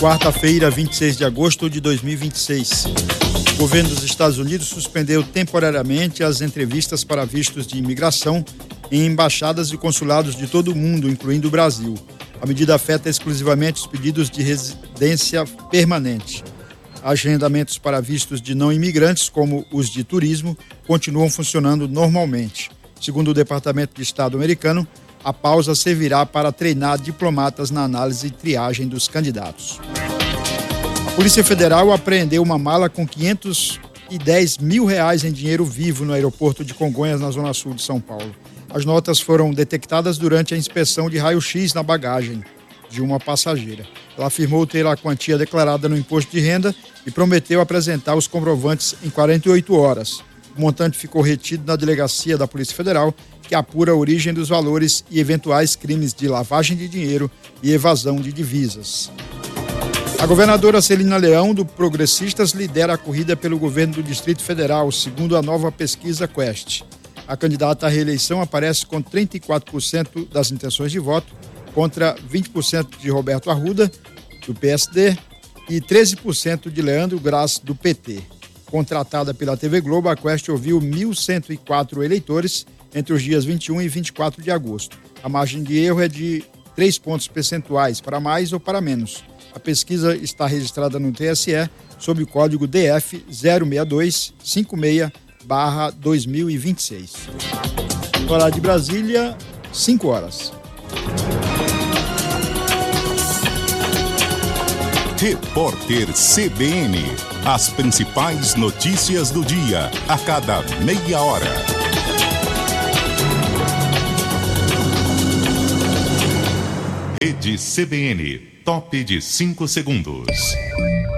Quarta-feira, 26 de agosto de 2026. O governo dos Estados Unidos suspendeu temporariamente as entrevistas para vistos de imigração em embaixadas e consulados de todo o mundo, incluindo o Brasil. A medida afeta exclusivamente os pedidos de residência permanente. Agendamentos para vistos de não imigrantes, como os de turismo, continuam funcionando normalmente. Segundo o Departamento de Estado americano, a pausa servirá para treinar diplomatas na análise e triagem dos candidatos. A Polícia Federal apreendeu uma mala com R$510 mil em dinheiro vivo no aeroporto de Congonhas, na zona sul de São Paulo. As notas foram detectadas durante a inspeção de raio-x na bagagem de uma passageira. Ela afirmou ter a quantia declarada no imposto de renda e prometeu apresentar os comprovantes em 48 horas. O montante ficou retido na delegacia da Polícia Federal, que apura a origem dos valores e eventuais crimes de lavagem de dinheiro e evasão de divisas. A governadora Celina Leão, do Progressistas, lidera a corrida pelo governo do Distrito Federal, segundo a nova pesquisa Quest. A candidata à reeleição aparece com 34% das intenções de voto, contra 20% de Roberto Arruda, do PSD, e 13% de Leandro Graz, do PT. Contratada pela TV Globo, a Quest ouviu 1.104 eleitores entre os dias 21 e 24 de agosto. A margem de erro é de 3 pontos percentuais, para mais ou para menos. A pesquisa está registrada no TSE sob o código DF 06256/2026. Horário de Brasília, 5 horas. Repórter CBN. As principais notícias do dia, a cada meia hora. Rede CBN, top de 5 segundos.